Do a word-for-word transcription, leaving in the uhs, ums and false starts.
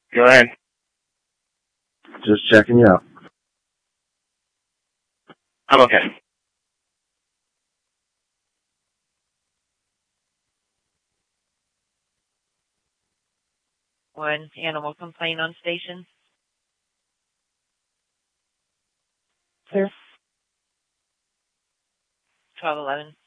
Go ahead. Just checking you out. I'm okay. One animal complaint on station. Clear. twelve eleven.